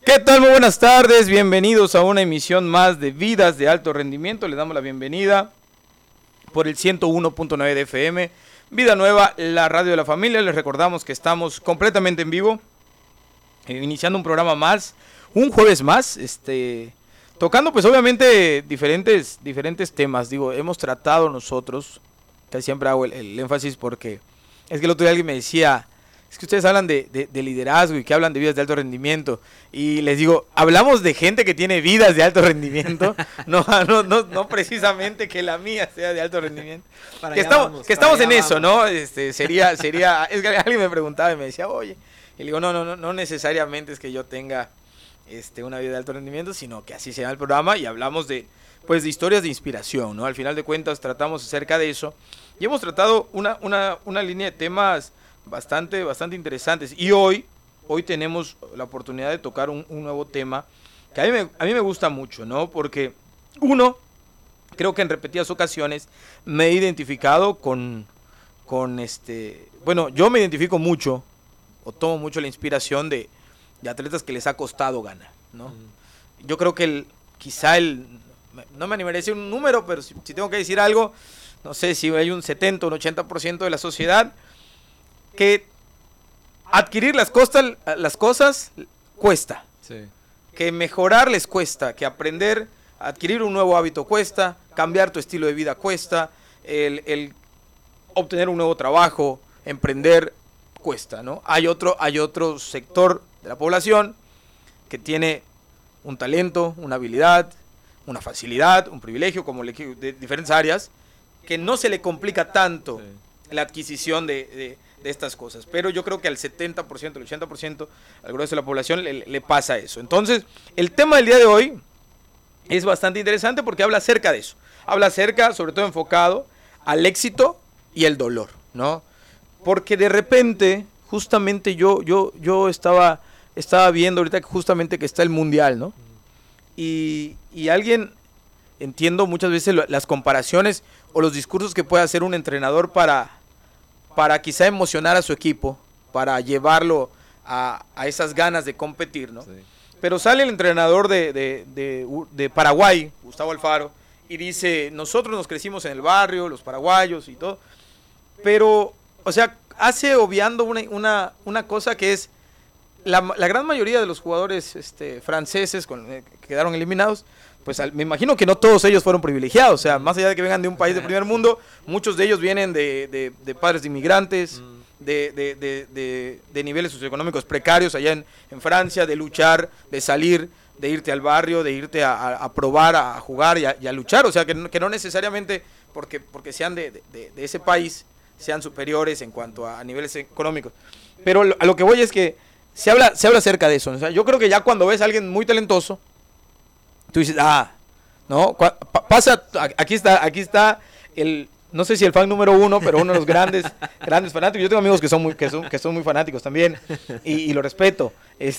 ¿Qué tal? Muy buenas tardes, bienvenidos a una emisión más de Vidas de Alto Rendimiento. Les damos la bienvenida por el 101.9 de FM, Vida Nueva, la radio de la familia. Les recordamos que estamos completamente en vivo, iniciando un programa más, un jueves más, tocando pues obviamente diferentes temas. Digo, hemos tratado nosotros, que siempre hago el énfasis porque es que el otro día alguien me decía, es que ustedes hablan de liderazgo y que hablan de vidas de alto rendimiento. Y les digo, hablamos de gente que tiene vidas de alto rendimiento. No precisamente que la mía sea de alto rendimiento. Que estamos en eso, ¿no? Sería, es que alguien me preguntaba y me decía, oye. Y le digo, no necesariamente es que yo tenga una vida de alto rendimiento, sino que así se llama el programa y hablamos de historias de inspiración, ¿no? Al final de cuentas tratamos acerca de eso. Y hemos tratado una línea de temas bastante interesantes. Y hoy tenemos la oportunidad de tocar un nuevo tema que a mí me gusta mucho, ¿no? Porque creo que en repetidas ocasiones me he identificado bueno, yo me identifico mucho o tomo mucho la inspiración de atletas que les ha costado ganar, ¿no? Yo creo que no me animaría a decir un número, pero si tengo que decir algo, no sé si hay un 70 o un 80% de la sociedad que adquirir las cosas cuesta, sí. Que mejorar les cuesta, que aprender a adquirir un nuevo hábito cuesta, cambiar tu estilo de vida cuesta, el obtener un nuevo trabajo, emprender cuesta, ¿no? Hay otro sector de la población que tiene un talento, una habilidad, una facilidad, un privilegio, como de diferentes áreas, que no se le complica tanto, sí, la adquisición de estas cosas, pero yo creo que al 70%, al 80%, al grueso de la población le pasa eso. Entonces, el tema del día de hoy es bastante interesante porque habla acerca de eso, sobre todo enfocado al éxito y el dolor, ¿no? Porque de repente, justamente yo estaba viendo ahorita justamente que está el Mundial, ¿no? Y alguien, entiendo muchas veces las comparaciones o los discursos que puede hacer un entrenador para quizá emocionar a su equipo, para llevarlo a esas ganas de competir, ¿no? Sí. Pero sale el entrenador de Paraguay, Gustavo Alfaro, y dice, nosotros nos crecimos en el barrio, los paraguayos y todo, pero, o sea, hace obviando una cosa que es, la gran mayoría de los jugadores franceses que quedaron eliminados, pues me imagino que no todos ellos fueron privilegiados, o sea, más allá de que vengan de un país de primer mundo, muchos de ellos vienen de padres de inmigrantes, de niveles socioeconómicos precarios allá en Francia, de luchar, de salir, de irte al barrio, de irte a probar, a jugar y a luchar, o sea, que no necesariamente porque sean de ese país sean superiores en cuanto a niveles económicos. Pero a lo que voy es que se habla acerca de eso, o sea, yo creo que ya cuando ves a alguien muy talentoso, tú dices, ¿no? Pasa, aquí está no sé si el fan número 1, pero uno de los grandes fanáticos. Yo tengo amigos que son muy fanáticos también, y lo respeto.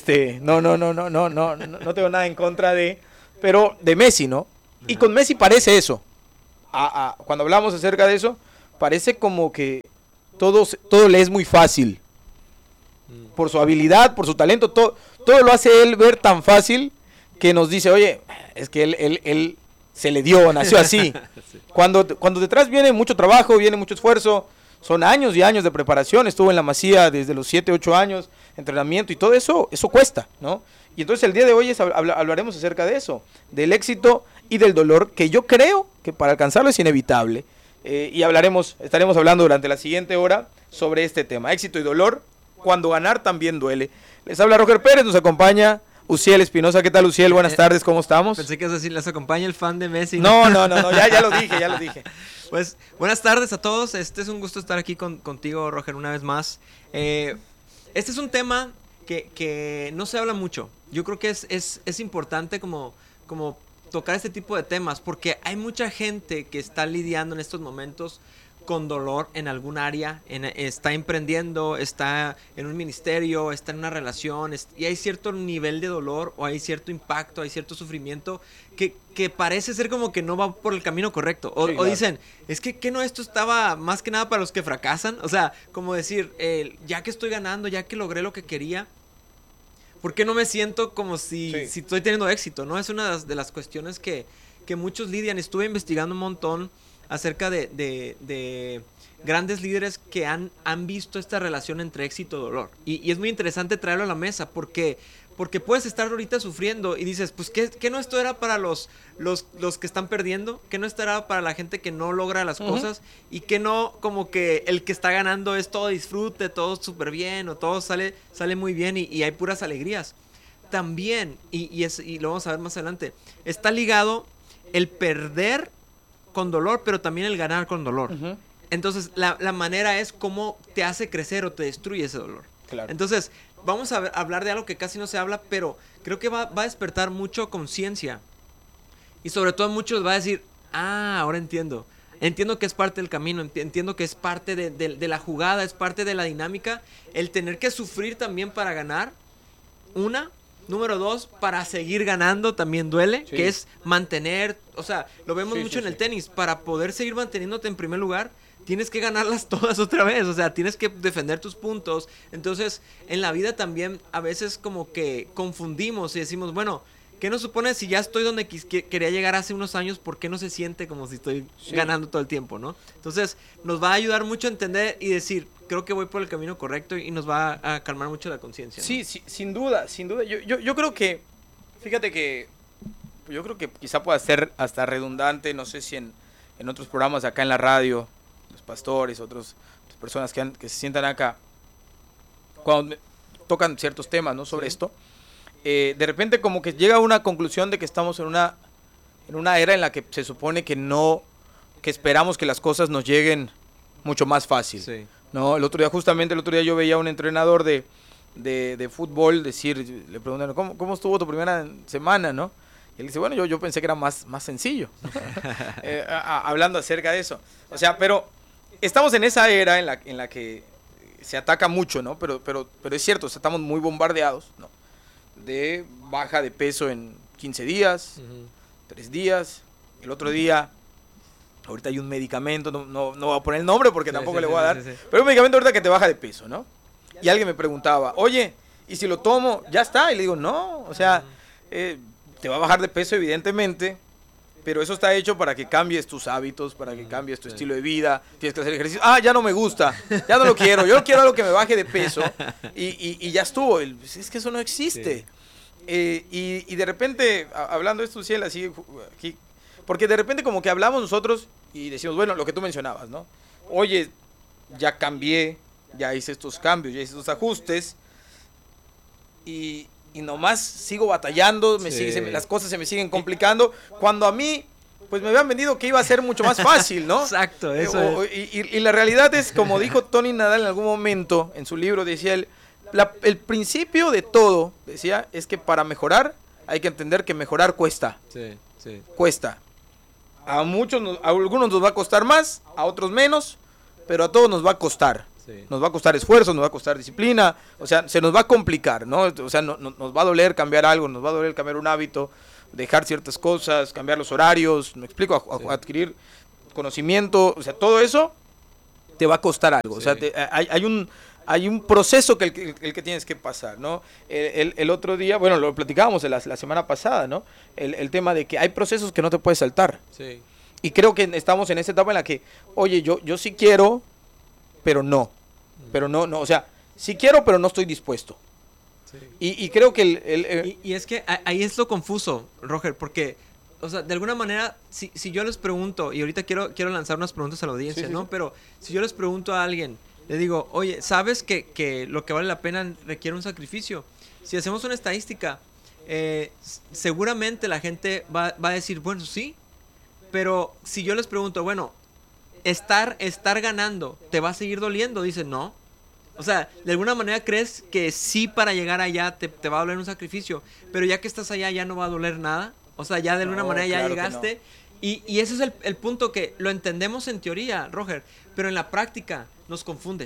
No tengo nada en contra pero de Messi, ¿no? Y con Messi parece eso. Cuando hablamos acerca de eso, parece como que todo le es muy fácil. Por su habilidad, por su talento, todo lo hace él ver tan fácil que nos dice, oye, es que él se le dio, nació así. Sí. Cuando detrás viene mucho trabajo, viene mucho esfuerzo, son años y años de preparación, estuvo en la Masía desde los 7, 8 años, entrenamiento y todo eso cuesta, ¿no? Y entonces el día de hoy hablaremos acerca de eso, del éxito y del dolor, que yo creo que para alcanzarlo es inevitable. Y estaremos hablando durante la siguiente hora sobre este tema, éxito y dolor, cuando ganar también duele. Les habla Roger Pérez, nos acompaña Uciel Espinosa. ¿Qué tal, Uciel? Buenas tardes, ¿cómo estamos? Pensé que les acompaña el fan de Messi. No, ya lo dije. Pues, buenas tardes a todos. Es un gusto estar aquí contigo, Roger, una vez más. Este es un tema que no se habla mucho. Yo creo que es importante como tocar este tipo de temas, porque hay mucha gente que está lidiando en estos momentos con dolor en algún área, está emprendiendo, está en un ministerio, está en una relación, y hay cierto nivel de dolor o hay cierto impacto, hay cierto sufrimiento que parece ser como que no va por el camino correcto. Sí, claro. O dicen, es que no, esto estaba más que nada para los que fracasan. O sea, como decir, ya que estoy ganando, ya que logré lo que quería, ¿por qué no me siento como si Sí. estoy teniendo éxito, ¿no? Es una de las cuestiones que muchos lidian. Estuve investigando un montón acerca de grandes líderes que han visto esta relación entre éxito y dolor. Y es muy interesante traerlo a la mesa porque puedes estar ahorita sufriendo y dices, pues, ¿qué no esto era para los que están perdiendo? ¿Qué no esto era para la gente que no logra las cosas? Y que no, como que el que está ganando es todo disfrute, todo súper bien, o todo sale muy bien y hay puras alegrías. También, y lo vamos a ver más adelante, está ligado el perder con dolor, pero también el ganar con dolor. Entonces, la manera es cómo te hace crecer o te destruye ese dolor. Claro. Entonces, vamos a hablar de algo que casi no se habla, pero creo que va a despertar mucho conciencia. Y sobre todo muchos va a decir, ahora entiendo. Entiendo que es parte del camino, entiendo que es parte de la jugada, es parte de la dinámica. El tener que sufrir también para ganar, número 2, para seguir ganando también duele, Sí. que es mantener, o sea, lo vemos Sí, mucho sí, en el sí. tenis, para poder seguir manteniéndote en primer lugar, tienes que ganarlas todas otra vez, o sea, tienes que defender tus puntos. Entonces, en la vida también a veces como que confundimos y decimos, bueno, ¿qué nos supone si ya estoy donde quería llegar hace unos años? ¿Por qué no se siente como si estoy ganando todo el tiempo, no? Entonces, nos va a ayudar mucho a entender y decir, creo que voy por el camino correcto y nos va a calmar mucho la conciencia, ¿no? Sí, sí, sin duda, sin duda. Yo creo que, fíjate que, yo creo que quizá pueda ser hasta redundante, no sé si en otros programas acá en la radio, los pastores, otras personas que se sientan acá, cuando tocan ciertos temas, ¿no? Sobre esto, de repente como que llega a una conclusión de que estamos en una era en la que se supone que que esperamos que las cosas nos lleguen mucho más fácil. Sí. No, el otro día yo veía a un entrenador de fútbol decir, le preguntaron, ¿cómo estuvo tu primera semana, no? Y él dice, bueno, yo pensé que era más sencillo, ¿no? Hablando acerca de eso. O sea, pero estamos en esa era en la que se ataca mucho, ¿no? Pero es cierto, o sea, estamos muy bombardeados, ¿no? De baja de peso en 15 días, 3 días, el otro día... Ahorita hay un medicamento, no voy a poner el nombre porque tampoco le voy a dar, pero un medicamento ahorita que te baja de peso, ¿no? Y alguien me preguntaba, oye, ¿y si lo tomo, ya está? Y le digo, no, o sea, te va a bajar de peso evidentemente, pero eso está hecho para que cambies tus hábitos, para que cambies tu estilo de vida, tienes que hacer ejercicio. Ya no me gusta, ya no lo quiero, yo quiero algo que me baje de peso y ya estuvo. Es que eso no existe. Sí. Y de repente, hablando de esto, Ciel, así aquí, porque de repente como que hablamos nosotros y decimos, bueno, lo que tú mencionabas, ¿no? Oye, ya cambié, ya hice estos cambios, ya hice estos ajustes y nomás sigo batallando, las cosas se me siguen complicando, cuando a mí, pues me habían vendido que iba a ser mucho más fácil, ¿no? Exacto, eso es. Y la realidad es, como dijo Tony Nadal en algún momento en su libro, decía él, el principio de todo, decía, es que para mejorar hay que entender que mejorar cuesta. Sí, sí. Cuesta. A algunos nos va a costar más, a otros menos, pero a todos nos va a costar. Sí. Nos va a costar esfuerzo, nos va a costar disciplina, o sea, se nos va a complicar, ¿no? O sea, nos va a doler cambiar algo, nos va a doler cambiar un hábito, dejar ciertas cosas, cambiar los horarios, me explico, adquirir conocimiento, o sea, todo eso te va a costar algo, sí. O sea, hay un proceso el que tienes que pasar, ¿no? El otro día, bueno, lo platicábamos la semana pasada, ¿no? El tema de que hay procesos que no te puedes saltar. Sí. Y creo que estamos en esa etapa en la que, oye, yo sí quiero, pero no. Pero no, o sea, sí quiero, pero no estoy dispuesto. Sí. Y creo que y es que ahí es lo confuso, Roger, porque, o sea, de alguna manera, si yo les pregunto, y ahorita quiero lanzar unas preguntas a la audiencia, sí, ¿no? Sí. Pero si yo les pregunto a alguien, le digo, oye, ¿sabes que lo que vale la pena requiere un sacrificio? Si hacemos una estadística, seguramente la gente va a decir, bueno, sí. Pero si yo les pregunto, bueno, estar ganando, ¿te va a seguir doliendo? Dicen, no. O sea, de alguna manera crees que sí, para llegar allá te va a doler un sacrificio, pero ya que estás allá ya no va a doler nada. O sea, ya de alguna manera ya llegaste. Y ese es el punto, que lo entendemos en teoría, Roger, pero en la práctica nos confunde.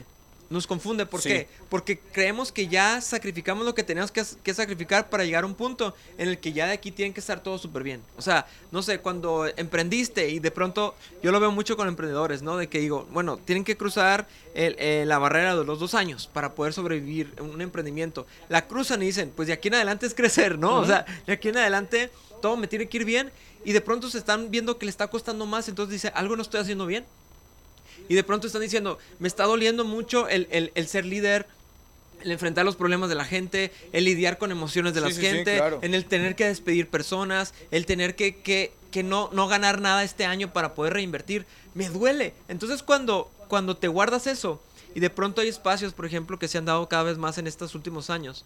nos confunde. ¿Por Sí. qué? Porque creemos que ya sacrificamos lo que teníamos que sacrificar para llegar a un punto en el que ya de aquí tienen que estar todo súper bien. O sea, no sé, cuando emprendiste y de pronto, yo lo veo mucho con emprendedores, ¿no? De que digo, bueno, tienen que cruzar la barrera de los 2 años para poder sobrevivir en un emprendimiento. La cruzan y dicen, pues de aquí en adelante es crecer, ¿no? O sea, de aquí en adelante todo me tiene que ir bien y de pronto se están viendo que le está costando más, entonces dice, algo no estoy haciendo bien. Y de pronto están diciendo, me está doliendo mucho el ser líder, el enfrentar los problemas de la gente, el lidiar con emociones de la gente, claro. en el tener que despedir personas, el tener que no ganar nada este año para poder reinvertir. Me duele. Entonces cuando te guardas eso y de pronto hay espacios, por ejemplo, que se han dado cada vez más en estos últimos años,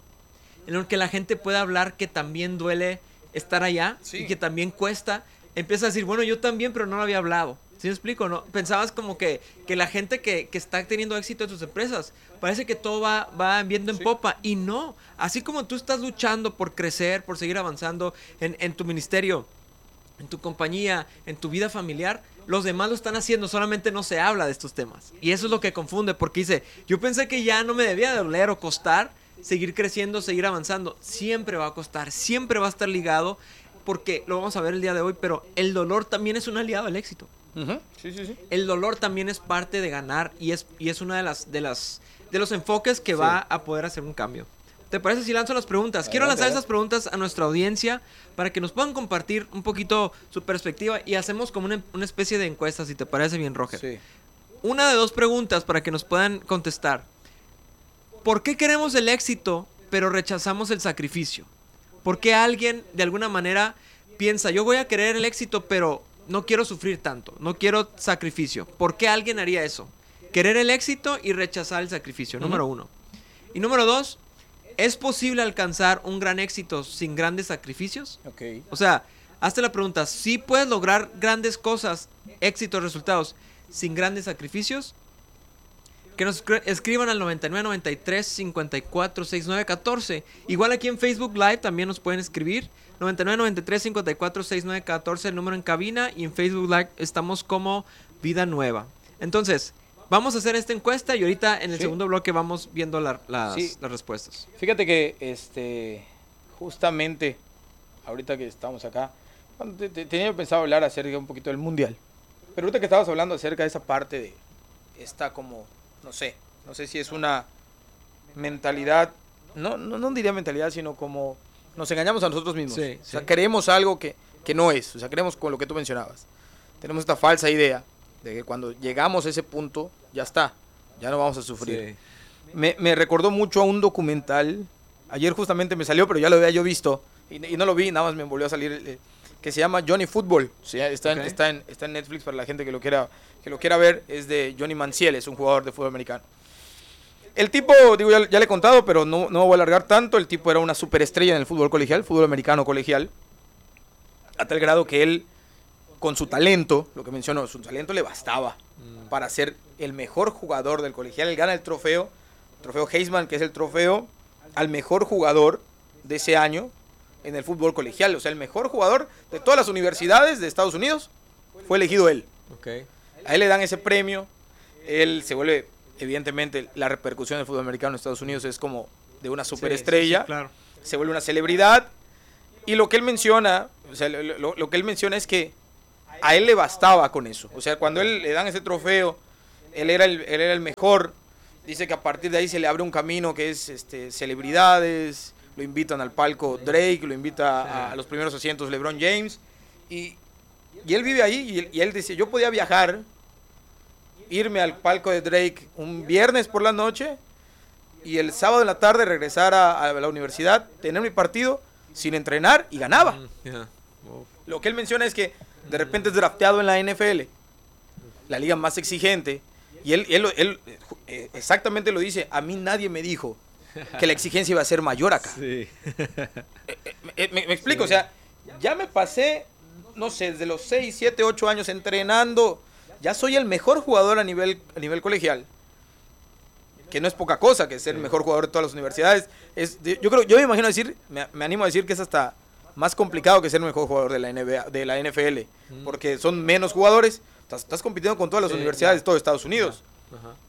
en los que la gente puede hablar que también duele estar allá y que también cuesta, empieza a decir, bueno, yo también, pero no lo había hablado. ¿Sí me explico? ¿No? Pensabas como que la gente que está teniendo éxito en sus empresas, parece que todo va viendo en popa. Y no, así como tú estás luchando por crecer, por seguir avanzando en tu ministerio, en tu compañía, en tu vida familiar, los demás lo están haciendo, solamente no se habla de estos temas. Y eso es lo que confunde, porque dice, yo pensé que ya no me debía de doler o costar seguir creciendo, seguir avanzando. Siempre va a costar, siempre va a estar ligado, porque lo vamos a ver el día de hoy, pero el dolor también es un aliado al éxito. Sí. El dolor también es parte de ganar y es una de los enfoques que va a poder hacer un cambio. ¿Te parece si lanzo las preguntas? Quiero lanzar esas preguntas a nuestra audiencia para que nos puedan compartir un poquito su perspectiva y hacemos como una especie de encuesta, si te parece bien, Roger. Sí. Una de 2 preguntas para que nos puedan contestar. ¿Por qué queremos el éxito pero rechazamos el sacrificio? ¿Por qué alguien de alguna manera piensa, yo voy a querer el éxito pero no quiero sufrir tanto, no quiero sacrificio? ¿Por qué alguien haría eso? Querer el éxito y rechazar el sacrificio, número 1. Y número 2, ¿es posible alcanzar un gran éxito sin grandes sacrificios? Ok. O sea, hazte la pregunta, ¿sí puedes lograr grandes cosas, éxitos, resultados, sin grandes sacrificios? Que nos escriban al 9993-546914. Igual aquí en Facebook Live también nos pueden escribir. 9993-546914, el número en cabina. Y en Facebook Live estamos como Vida Nueva. Entonces, vamos a hacer esta encuesta y ahorita en el segundo bloque vamos viendo las respuestas. Fíjate que justamente ahorita que estamos acá, tenía pensado hablar acerca un poquito del mundial. Pero ahorita que estabas hablando acerca de esa parte de esta como, no sé si es una mentalidad, no diría mentalidad, sino como nos engañamos a nosotros mismos. Sí, o sea, creemos algo que no es, o sea, creemos con lo que tú mencionabas. Tenemos esta falsa idea de que cuando llegamos a ese punto, ya está, ya no vamos a sufrir. Sí. Me recordó mucho a un documental, ayer justamente me salió, pero ya lo había yo visto, y no lo vi, nada más me volvió a salir, que se llama Johnny Football. Sí, está en Netflix para la gente que lo quiera ver. Es de Johnny Manziel, es un jugador de fútbol americano. El tipo, digo, ya le he contado, pero no me voy a alargar tanto. El tipo era una superestrella en el fútbol colegial, fútbol americano colegial, a tal grado que él, con su talento, lo que mencionó, su talento le bastaba para ser el mejor jugador del colegial. Él gana el trofeo Heisman, que es el trofeo al mejor jugador de ese año en el fútbol colegial. O sea, el mejor jugador de todas las universidades de Estados Unidos fue elegido él. Okay. A él le dan ese premio. Él se vuelve, evidentemente, la repercusión del fútbol americano en Estados Unidos es como de una superestrella. Sí, claro. Se vuelve una celebridad. Y lo que él menciona, o sea, lo que él menciona es que a él le bastaba con eso. O sea, cuando él le dan ese trofeo, él era el mejor. Dice que a partir de ahí se le abre un camino que es celebridades. Lo invitan al palco Drake, lo invita a los primeros asientos LeBron James. Y él vive ahí y él dice, yo podía viajar, irme al palco de Drake un viernes por la noche y el sábado en la tarde regresar a la universidad, tener mi partido sin entrenar y ganaba. Lo que él menciona es que de repente es drafteado en la NFL, la liga más exigente, y él exactamente lo dice, a mí nadie me dijo que la exigencia iba a ser mayor acá. Sí. Me explico, o sea, ya me pasé, no sé, desde los 6, 7, 8 años entrenando, ya soy el mejor jugador a nivel colegial, que no es poca cosa, que ser el mejor jugador de todas las universidades. Yo me imagino decir, me animo a decir que es hasta más complicado que ser el mejor jugador de la NBA, de la NFL, porque son menos jugadores, estás compitiendo con todas las universidades de todo Estados Unidos.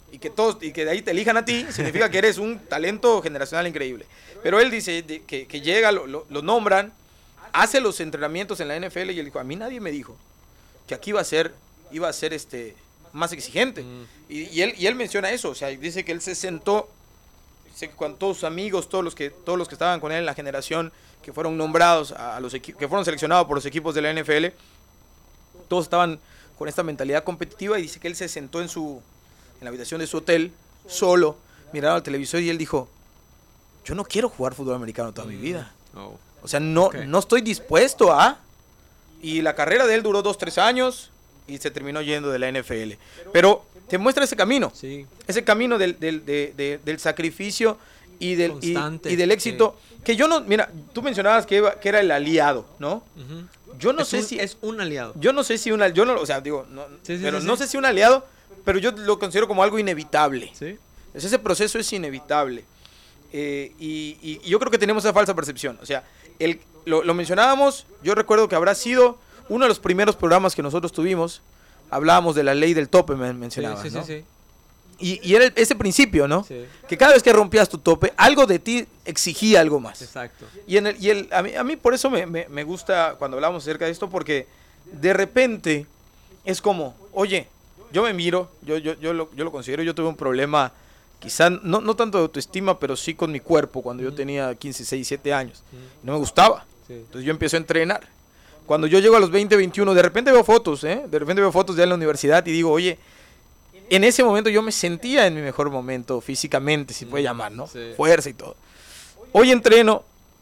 y que de ahí te elijan a ti, significa que eres un talento generacional increíble. Pero él dice que llega, lo nombran, hace los entrenamientos en la NFL y él dijo, a mí nadie me dijo que aquí iba a ser más exigente. Y él menciona eso, o sea, dice que él se sentó, dice que con todos sus amigos, todos los que estaban con él en la generación, que fueron nombrados que fueron seleccionados por los equipos de la NFL, todos estaban con esta mentalidad competitiva, y dice que él se sentó en la habitación de su hotel, solo, miraba al televisor, y él dijo, yo no quiero jugar fútbol americano toda mi vida. Oh. O sea, no estoy dispuesto a... Y la carrera de él duró 2-3 años y se terminó yendo de la NFL. Pero te muestra ese camino. Sí. Ese camino del sacrificio y del éxito. Sí. Que yo no... Mira, tú mencionabas que era el aliado, ¿no? Uh-huh. Yo no sé si... Es un aliado. Yo no sé si o sea, digo... No, Sí, pero sí, no sé si un aliado, pero yo lo considero como algo inevitable. Sí. Ese proceso es inevitable. Y yo creo que tenemos esa falsa percepción. O sea, lo mencionábamos, yo recuerdo que habrá sido uno de los primeros programas que nosotros tuvimos. Hablábamos de la ley del tope, mencionabas, sí, ¿no? sí. Y era ese principio, ¿no? Sí. Que cada vez que rompías tu tope, algo de ti exigía algo más. Exacto. A mí por eso me gusta cuando hablamos acerca de esto, porque de repente es como, oye, yo me miro, yo lo considero, yo tuve un problema, quizá no tanto de autoestima, pero sí con mi cuerpo cuando yo tenía 15, 6, 7 años. No me gustaba. Sí. Entonces yo empiezo a entrenar. Cuando yo llego a los 20, 21, de repente veo fotos, de repente veo fotos ya en la universidad y digo, oye, en ese momento yo me sentía en mi mejor momento físicamente, si puede llamar, ¿no? Sí. Fuerza y todo. Hoy entreno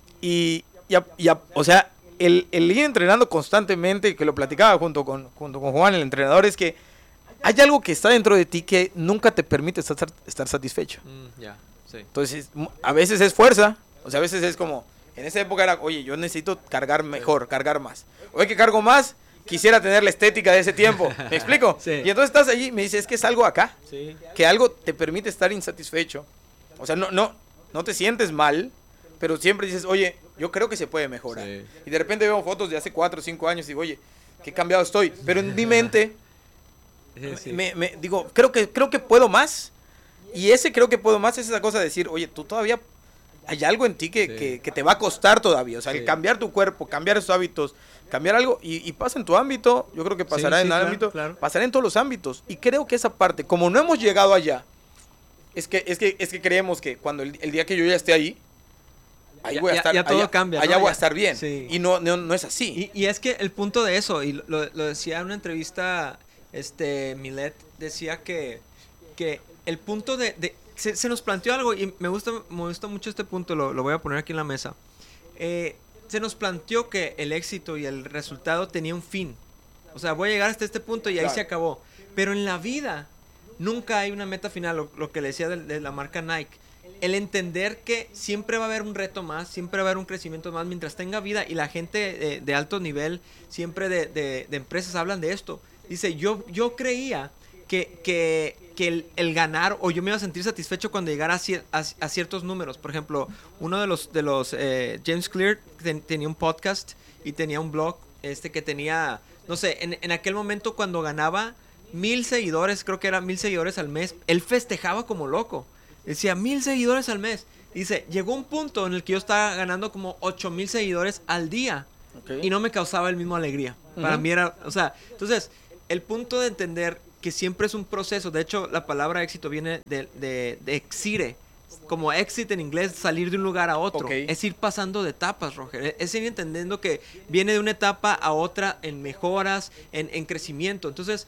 o sea, el ir entrenando constantemente, que lo platicaba junto con Juan, el entrenador, es que hay algo que está dentro de ti que nunca te permite estar satisfecho. Ya, sí. Entonces, a veces es fuerza, o sea, a veces es como, en esa época era, oye, yo necesito cargar mejor, cargar más. Hoy que cargo más, quisiera tener la estética de ese tiempo. ¿Me explico? Sí. Y entonces estás allí y me dices, es que es algo acá, Sí. que algo te permite estar insatisfecho. O sea, no te sientes mal, pero siempre dices, oye, yo creo que se puede mejorar. Sí. Y de repente veo fotos de hace 4 o 5 años y digo, oye, qué cambiado estoy. Pero en mi mente, Sí. me digo, creo que puedo más. Y ese creo que puedo más es esa cosa de decir, oye, tú todavía hay algo en ti que te va a costar todavía. O sea, Sí. el cambiar tu cuerpo, cambiar esos hábitos, cambiar algo, y pasa en tu ámbito, yo creo que pasará en el claro, ámbito, claro. pasará en todos los ámbitos. Y creo que esa parte, como no hemos llegado allá, es que creemos que cuando el día que yo ya esté ahí, ahí voy a estar, ya todo allá, cambia, allá ¿no? voy a Ya- estar bien. sí. Y no es así. Y es que el punto de eso, y lo decía en una entrevista, Milet decía que el punto se nos planteó algo, y me gusta mucho este punto, lo voy a poner aquí en la mesa. Se nos planteó que el éxito y el resultado tenía un fin. O sea, voy a llegar hasta este punto y ahí Claro. se acabó. Pero en la vida nunca hay una meta final, lo que le decía de la marca Nike. El entender que siempre va a haber un reto más, siempre va a haber un crecimiento más mientras tenga vida, y la gente de alto nivel, siempre de empresas hablan de esto. Dice, yo creía que el ganar, o yo me iba a sentir satisfecho cuando llegara a ciertos números. Por ejemplo, uno de los James Clear tenía un podcast y tenía un blog que tenía, no sé, en aquel momento cuando ganaba 1,000 seguidores, creo que era 1,000 seguidores al mes, él festejaba como loco. Decía 1,000 seguidores al mes. Dice, llegó un punto en el que yo estaba ganando como 8,000 seguidores al día. Okay. Y no me causaba el mismo alegría. Para mí era, o sea, entonces, el punto de entender que siempre es un proceso. De hecho, la palabra éxito viene de exire. Como exit en inglés, salir de un lugar a otro. Okay. Es ir pasando de etapas, Roger. Es ir entendiendo que viene de una etapa a otra en mejoras, en crecimiento. Entonces,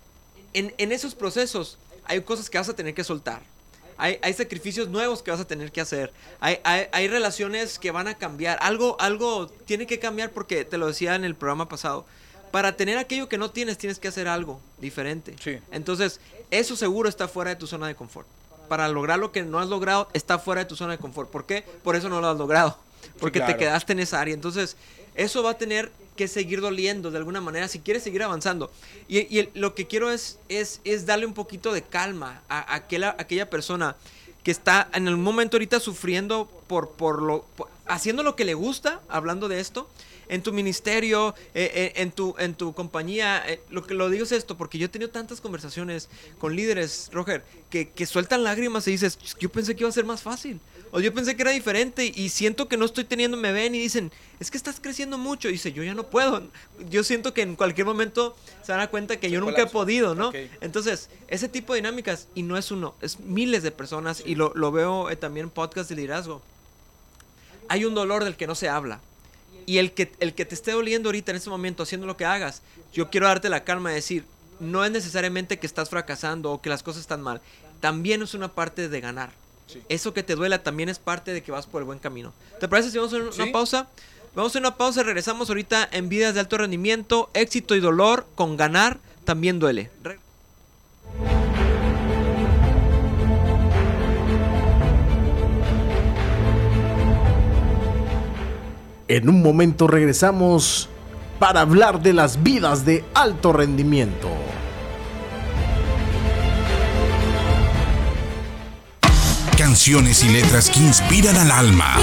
en esos procesos hay cosas que vas a tener que soltar. Hay sacrificios nuevos que vas a tener que hacer. Hay relaciones que van a cambiar. Algo tiene que cambiar, porque te lo decía en el programa pasado. Para tener aquello que no tienes que hacer algo diferente. Sí. Entonces, eso seguro está fuera de tu zona de confort. Para lograr lo que no has logrado, está fuera de tu zona de confort. ¿Por qué? Por eso no lo has logrado. Porque claro. te quedaste en esa área. Entonces, eso va a tener que seguir doliendo de alguna manera si quieres seguir avanzando. Y lo que quiero es darle un poquito de calma a aquella persona que está en el momento ahorita sufriendo haciendo lo que le gusta, hablando de esto, en tu ministerio, en tu compañía. Lo digo es esto, porque yo he tenido tantas conversaciones con líderes, Roger, que sueltan lágrimas y dices, yo pensé que iba a ser más fácil. O yo pensé que era diferente y siento que no estoy teniendo, me ven y dicen, es que estás creciendo mucho. Y dice, yo ya no puedo. Yo siento que en cualquier momento se dan cuenta que yo nunca he podido, ¿no? Okay. Entonces, ese tipo de dinámicas, y no es uno, es miles de personas, y lo veo también en podcast de liderazgo. Hay un dolor del que no se habla. Y el que te esté doliendo ahorita en este momento, haciendo lo que hagas, yo quiero darte la calma de decir, no es necesariamente que estás fracasando o que las cosas están mal. También es una parte de ganar. Sí. Eso que te duela también es parte de que vas por el buen camino. ¿Te parece si vamos a hacer una pausa? Vamos a hacer una pausa, regresamos ahorita en Vidas de Alto Rendimiento, éxito y dolor, con ganar también duele. En un momento regresamos para hablar de las vidas de alto rendimiento. Canciones y letras que inspiran al alma.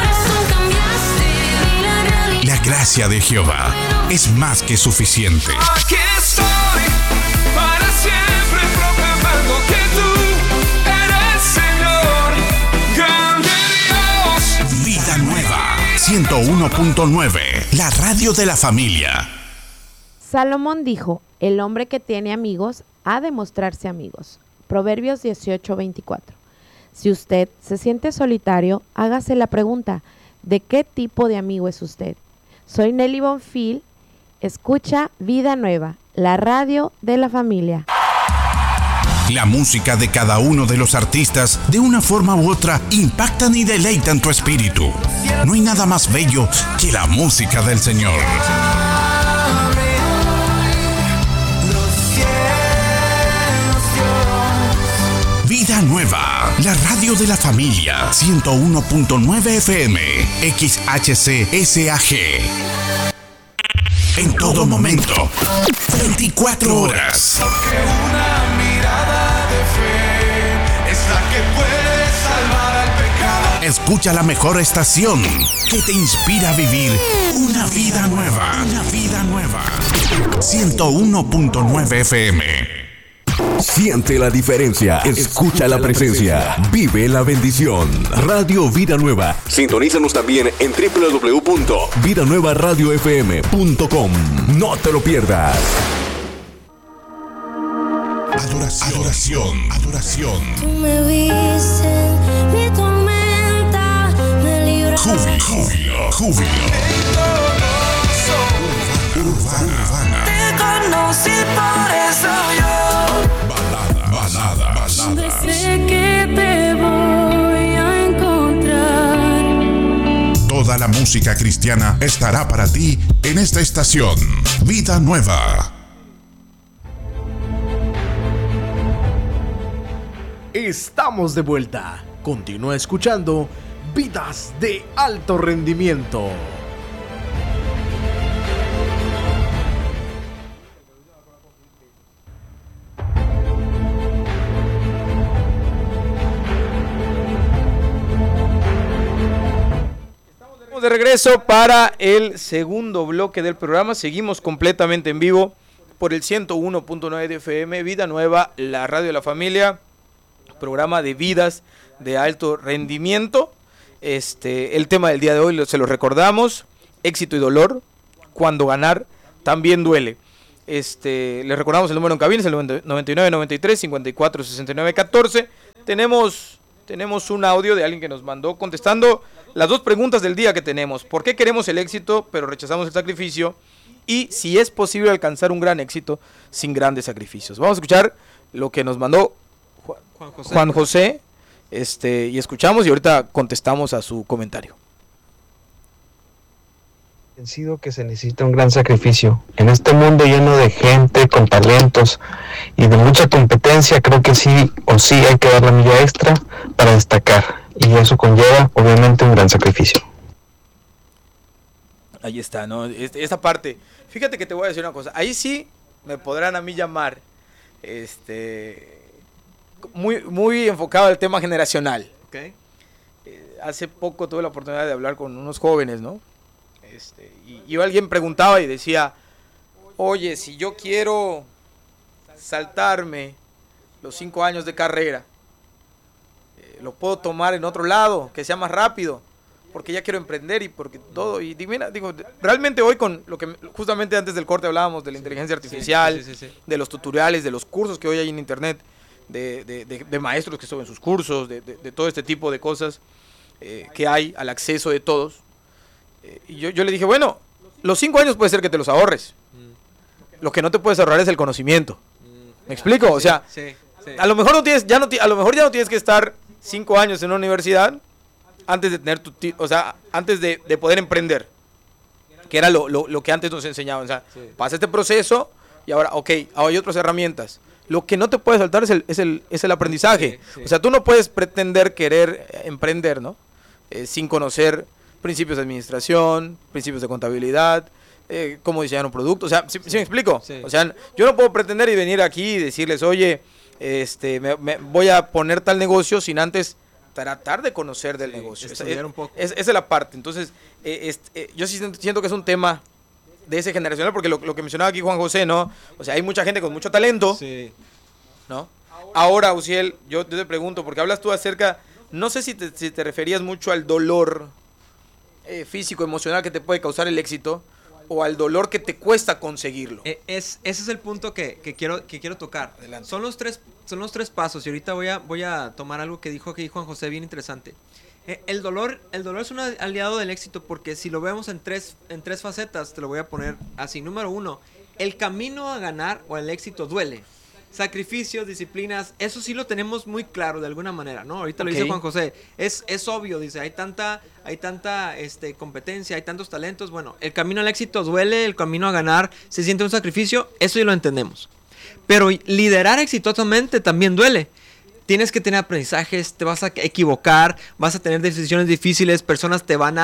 La gracia de Jehová es más que suficiente. Aquí estoy para siempre proclamando que tú eres Señor, grande Dios. Vida Nueva 101.9, la radio de la familia. Salomón dijo, el hombre que tiene amigos ha de mostrarse amigos. Proverbios 18:24. Si usted se siente solitario, hágase la pregunta, ¿de qué tipo de amigo es usted? Soy Nelly Bonfil, escucha Vida Nueva, la radio de la familia. La música de cada uno de los artistas, de una forma u otra, impactan y deleitan tu espíritu. No hay nada más bello que la música del Señor. Vida Nueva, la radio de la familia, 101.9 FM, XHCSAG. En todo momento, 24 horas. Porque una mirada de fe es la que puede salvar al pecado. Escucha la mejor estación que te inspira a vivir una vida nueva. Una vida nueva. 101.9 FM. Siente la diferencia, escucha la presencia, vive la bendición. Radio Vida Nueva. Sintonízanos también en www.vidanuevaradiofm.com. No te lo pierdas. Adoración. Tú me viste, mi tormenta me libraste. Júbilo. Urbana. Te conocí, por eso yo balada. sé que te voy a encontrar. Toda la música cristiana estará para ti en esta estación. Vida Nueva. Estamos de vuelta. Continúa escuchando Vidas de Alto Rendimiento. De regreso para el segundo bloque del programa. Seguimos completamente en vivo por el 101.9 de FM, Vida Nueva, la radio de la familia, programa de vidas de alto rendimiento. El tema del día de hoy se lo recordamos: éxito y dolor, cuando ganar también duele. Les recordamos el número en cabina, es el 99 93 54 69 14. Tenemos un audio de alguien que nos mandó contestando las dos preguntas del día que tenemos. ¿Por qué queremos el éxito pero rechazamos el sacrificio? Y si es posible alcanzar un gran éxito sin grandes sacrificios. Vamos a escuchar lo que nos mandó Juan José. Y escuchamos y ahorita contestamos a su comentario. Convencido que se necesita un gran sacrificio. En este mundo lleno de gente con talentos y de mucha competencia, creo que sí o sí hay que dar la milla extra para destacar. Y eso conlleva, obviamente, un gran sacrificio. Ahí está, ¿no? Esta parte. Fíjate que te voy a decir una cosa. Ahí sí me podrán a mí llamar muy enfocado al tema generacional. Okay. hace poco tuve la oportunidad de hablar con unos jóvenes, ¿no? Y alguien preguntaba y decía, oye, si yo quiero saltarme los 5 años de carrera, lo puedo tomar en otro lado, que sea más rápido, porque ya quiero emprender y porque todo. Y mira, digo, realmente hoy con lo que justamente antes del corte hablábamos de la inteligencia artificial, Sí. de los tutoriales, de los cursos que hoy hay en internet, de maestros que suben sus cursos, de todo este tipo de cosas que hay al acceso de todos. Y yo le dije, bueno, los 5 años puede ser que te los ahorres. Lo que no te puedes ahorrar es el conocimiento. ¿Me explico? O sea, a lo mejor a lo mejor ya no tienes que estar 5 años en una universidad antes de tener antes de poder emprender, que era lo que antes nos enseñaban. O sea, pasa este proceso y ahora, ahora hay otras herramientas. Lo que no te puedes saltar es el aprendizaje. O sea, tú no puedes pretender querer emprender, ¿no? Sin conocer principios de administración, principios de contabilidad, cómo diseñar un producto. O sea, ¿sí me explico? Sí. O sea, yo no puedo pretender y venir aquí y decirles, oye, me voy a poner tal negocio sin antes tratar de conocer del negocio. Estudiar un poco. Esa es la parte. Entonces, yo sí siento que es un tema de ese generacional, porque lo que mencionaba aquí Juan José, ¿no? O sea, hay mucha gente con mucho talento, ¿no? Ahora, Uciel, yo te pregunto, porque hablas tú acerca, no sé si te referías mucho al dolor físico, emocional que te puede causar el éxito, o al dolor que te cuesta conseguirlo. Ese es el punto que quiero tocar. Adelante. Son los tres pasos, y ahorita voy a tomar algo que dijo aquí Juan José bien interesante. El dolor es un aliado del éxito, porque si lo vemos en tres facetas, te lo voy a poner así. Número 1, el camino a ganar o al éxito duele. Sacrificios, disciplinas, eso sí lo tenemos muy claro de alguna manera, ¿no? Ahorita lo dice Juan José, es obvio, dice, hay tanta competencia, hay tantos talentos. Bueno, el camino al éxito duele, el camino a ganar se siente un sacrificio, eso ya lo entendemos. Pero liderar exitosamente también duele. Tienes que tener aprendizajes, te vas a equivocar, vas a tener decisiones difíciles, personas te van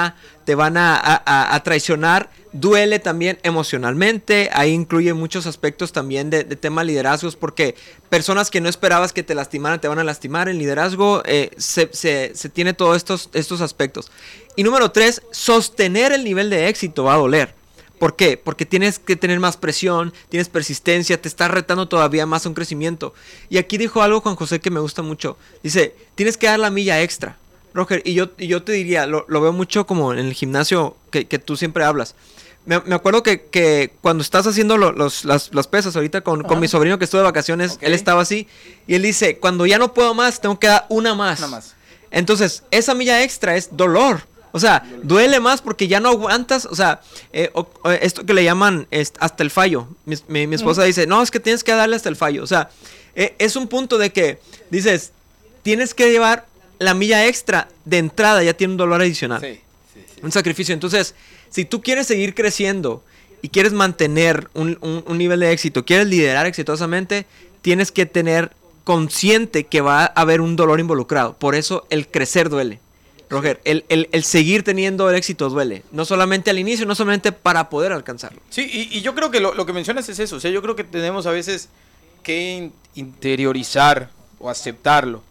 a traicionar, duele también emocionalmente. Ahí incluye muchos aspectos también de tema liderazgos, porque personas que no esperabas que te lastimaran te van a lastimar. En liderazgo se tiene todos estos aspectos. Y número 3, sostener el nivel de éxito va a doler. ¿Por qué? Porque tienes que tener más presión, tienes persistencia, te estás retando todavía más a un crecimiento. Y aquí dijo algo Juan José que me gusta mucho. Dice, tienes que dar la milla extra, Roger. Y yo te diría, lo veo mucho como en el gimnasio que tú siempre hablas. Me acuerdo que cuando estás haciendo las pesas ahorita con mi sobrino que estuvo de vacaciones, él estaba así. Y él dice, cuando ya no puedo más, tengo que dar una más. Entonces, esa milla extra es dolor. O sea, duele más porque ya no aguantas. O sea, esto que le llaman hasta el fallo. Mi esposa dice, no, es que tienes que darle hasta el fallo. O sea, es un punto de que dices, tienes que llevar la milla extra de entrada, ya tiene un dolor adicional. Sí. Un sacrificio. Entonces, si tú quieres seguir creciendo y quieres mantener un nivel de éxito, quieres liderar exitosamente, tienes que tener consciente que va a haber un dolor involucrado. Por eso el crecer duele. Roger, el seguir teniendo el éxito duele. No solamente al inicio, no solamente para poder alcanzarlo. Sí, y yo creo que lo que mencionas es eso. O sea, yo creo que tenemos a veces que interiorizar o aceptarlo.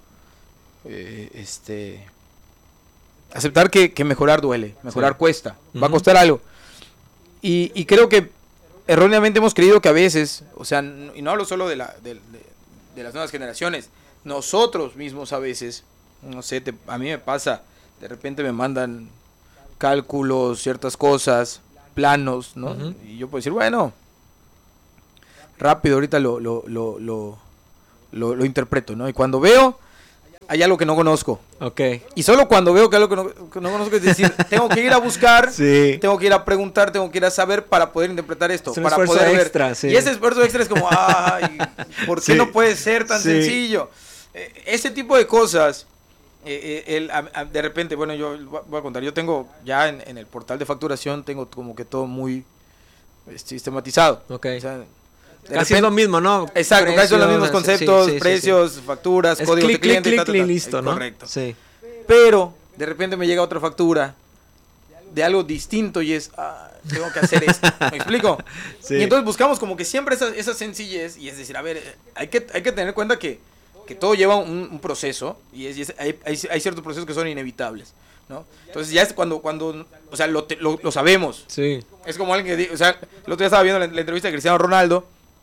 Aceptar que mejorar duele, mejorar cuesta, va a costar algo. Y creo que erróneamente hemos creído que a veces, o sea, y no hablo solo de las nuevas generaciones, nosotros mismos a veces, no sé, a mí me pasa, de repente me mandan cálculos, ciertas cosas, planos, ¿no? Y yo puedo decir, bueno, rápido, ahorita lo interpreto, ¿no? Y cuando veo, hay algo que no conozco. Y solo cuando veo que hay algo que no conozco, es decir, tengo que ir a buscar, tengo que ir a preguntar, tengo que ir a saber para poder interpretar esto, para poder ver. Extra, y ese esfuerzo extra es como, ay, ¿por qué no puede ser tan sencillo? Ese tipo de cosas, de repente, bueno, yo voy a contar, yo tengo ya en el portal de facturación, tengo como que todo muy sistematizado. O sea, casi es lo mismo, ¿no? Exacto, precios, casi son los mismos conceptos, precios, facturas, códigos de cliente. Clic, listo, ¿no? Correcto. Sí. Pero de repente me llega otra factura de algo distinto y es, tengo que hacer esto. ¿Me explico? Sí. Y entonces buscamos como que siempre esa sencillez, y es decir, a ver, hay que tener en cuenta que todo lleva un proceso y hay ciertos procesos que son inevitables. ¿no? Entonces ya es cuando o sea, lo sabemos. Sí. Es como alguien que, o sea, el otro día estaba viendo la entrevista de Cristiano Ronaldo,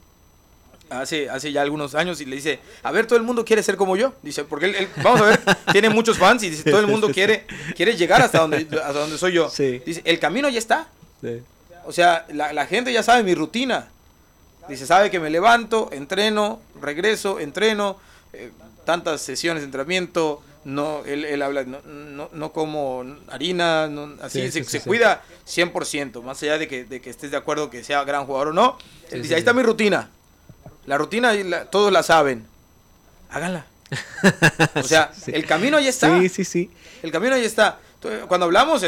hace ya algunos años, y le dice, a ver, todo el mundo quiere ser como yo. Dice, porque él vamos a ver, tiene muchos fans, y dice, todo el mundo quiere llegar hasta donde soy yo. Sí. Dice, el camino ya está. Sí. O sea, la gente ya sabe mi rutina. Dice, sabe que me levanto, entreno, regreso, entreno, tantas sesiones de entrenamiento, no, él habla, no como harina, así se cuida 100%, más allá de que estés de acuerdo que sea gran jugador o no. Él dice, ahí está mi rutina. La rutina todos la saben. Háganla. O sea, el camino ya está. Sí. El camino ya está. Entonces, cuando hablamos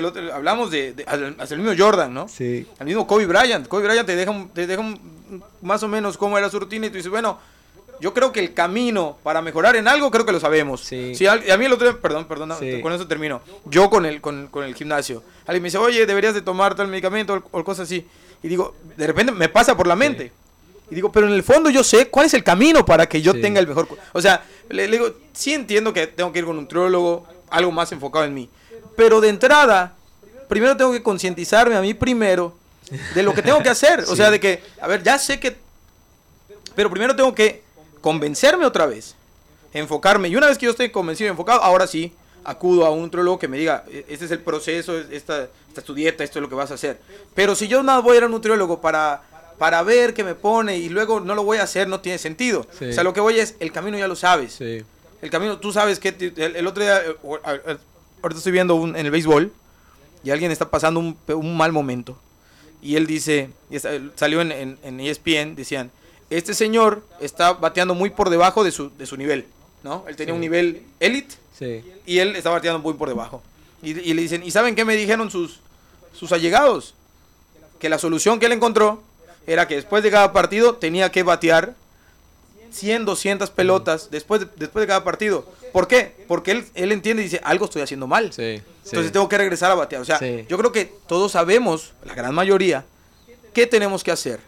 hasta el mismo Jordan, ¿no? Sí. Al mismo Kobe Bryant. Kobe Bryant te deja más o menos cómo era su rutina y tú dices, bueno, yo creo que el camino para mejorar en algo creo que lo sabemos. Sí. Si a mí el otro día, perdón, Sí. con eso termino. Yo con el gimnasio. Alguien me dice, oye, deberías de tomar tal medicamento o cosas así. Y digo, de repente me pasa por la mente. Sí. Y digo, pero en el fondo yo sé cuál es el camino para que yo Sí. tenga el mejor... O sea, le digo, sí entiendo que tengo que ir con un nutriólogo, algo más enfocado en mí. Pero de entrada, primero tengo que concientizarme a mí primero de lo que tengo que hacer. O sea, de que, a ver, ya sé que... Pero primero tengo que convencerme otra vez, enfocarme. Y una vez que yo estoy convencido y enfocado, ahora sí, acudo a un nutriólogo que me diga, este es el proceso, esta es tu dieta, esto es lo que vas a hacer. Pero si yo no voy a ir a un nutriólogo para ver qué me pone y luego no lo voy a hacer, no tiene sentido. Sí. O sea, lo que voy es, el camino ya lo sabes. Sí. El camino, tú sabes que el otro día, ahorita estoy viendo en el béisbol y alguien está pasando un mal momento. Y él dice, salió en ESPN, decían, este señor está bateando muy por debajo de su nivel, ¿no? Él tenía un nivel élite y él está bateando muy por debajo. Y le dicen, ¿y saben qué me dijeron sus allegados? Que la solución que él encontró era que después de cada partido tenía que batear 100, 200 pelotas después de cada partido. ¿Por qué? Porque él entiende y dice, algo estoy haciendo mal. Entonces tengo que regresar a batear. O sea, yo creo que todos sabemos, la gran mayoría, qué tenemos que hacer.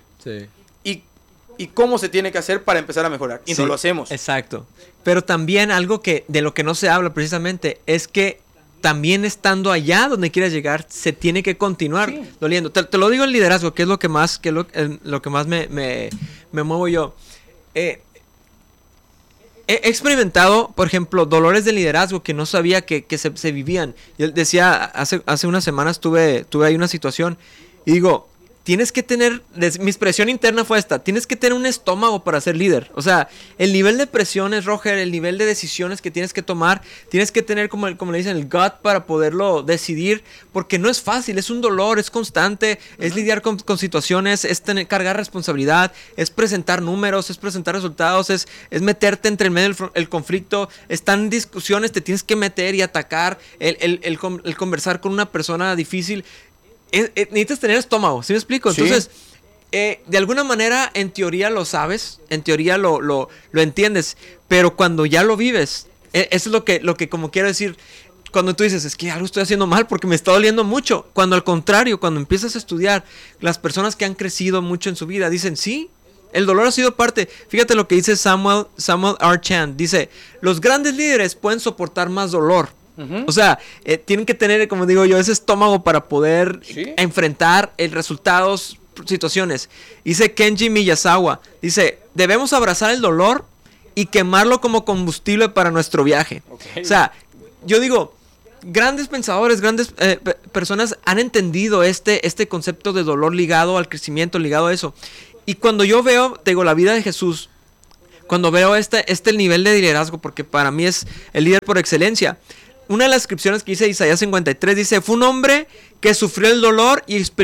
Y cómo se tiene que hacer para empezar a mejorar. Y no lo hacemos. Exacto. Pero también algo de lo que no se habla precisamente es que también estando allá donde quieras llegar, se tiene que continuar doliendo. Te lo digo en liderazgo, que es lo que más, lo que más me muevo yo. He experimentado, por ejemplo, dolores de liderazgo que no sabía que se vivían. Yo decía, hace unas semanas tuve ahí una situación y digo, tienes que tener, mi expresión interna fue esta, tienes que tener un estómago para ser líder. O sea, el nivel de presiones, Roger, el nivel de decisiones que tienes que tomar, tienes que tener, como le dicen, el gut para poderlo decidir, porque no es fácil, es un dolor, es constante, es lidiar con situaciones, es cargar responsabilidad, es presentar números, es presentar resultados, es meterte entre el medio del conflicto, están discusiones, te tienes que meter y atacar, el conversar con una persona difícil. Necesitas tener estómago, ¿sí me explico? Entonces, de alguna manera, en teoría lo sabes, en teoría lo entiendes, pero cuando ya lo vives, eso es lo que como quiero decir, cuando tú dices, es que algo estoy haciendo mal porque me está doliendo mucho, cuando al contrario, cuando empiezas a estudiar, las personas que han crecido mucho en su vida dicen, sí, el dolor ha sido parte. Fíjate lo que dice Samuel R. Chand, dice, los grandes líderes pueden soportar más dolor. O sea, tienen que tener, como digo yo, ese estómago para poder enfrentar resultados, situaciones. Dice Kenji Miyazawa, dice, debemos abrazar el dolor y quemarlo como combustible para nuestro viaje. O sea, yo digo, grandes pensadores, grandes personas han entendido este concepto de dolor ligado al crecimiento, ligado a eso. Y cuando yo veo, digo, la vida de Jesús, cuando veo este nivel de liderazgo, porque para mí es el líder por excelencia. Una de las descripciones que dice Isaías 53 dice, fue un hombre que sufrió el dolor y experimentó